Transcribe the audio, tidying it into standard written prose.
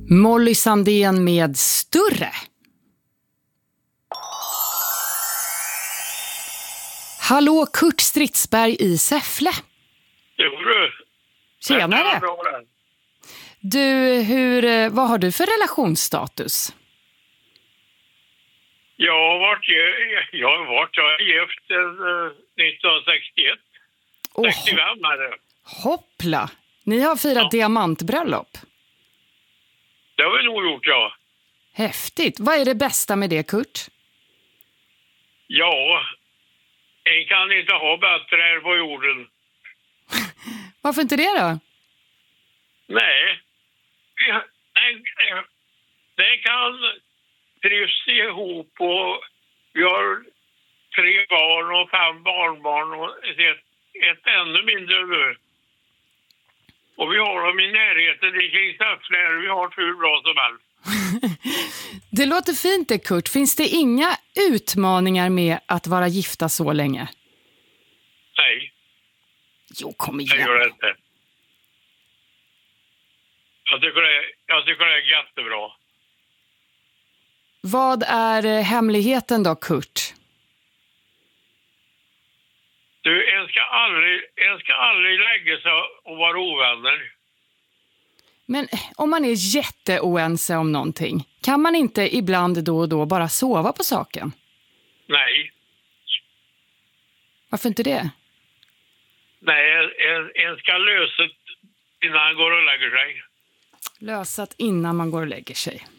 Molly Sandén med Större. Hallå, Kurt Stridsberg i Säffle. Jo du. Tjenare. Du, vad har du för relationsstatus? Jag är gift 1961. 65 är det. Hoppla, ni har firat diamantbröllop. Det har vi nog gjort, ja. Häftigt. Vad är det bästa med det, Kurt? Ja, en kan inte ha bättre här på jorden. Varför inte det då? Nej. Den kan trivs ihop och vi har 3 barn och 5 barnbarn och ett ännu mindre nu. Och vi har dem i närheten, det är kring Säffle, vi har hur bra som helst. Det låter fint det, Kurt. Finns det inga utmaningar med att vara gifta så länge? Nej. Jo, kom igen. Jag gör det inte. Jag tycker det är jättebra. Vad är hemligheten då, Kurt? Du, en ska aldrig lägga sig och vara ovänner. Men om man är jätteoense om någonting, kan man inte ibland då och då bara sova på saken? Nej. Varför inte det? Nej, en ska lösa det innan han går och lägger sig. Lösat innan man går och lägger sig.